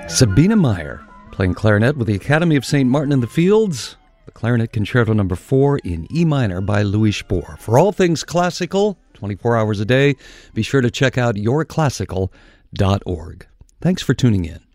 Sabina Meyer, playing clarinet with the Academy of St. Martin in the Fields, the Clarinet Concerto No. 4 in E minor by Louis Spohr. For all things classical, 24 hours a day, be sure to check out yourclassical.org. Thanks for tuning in.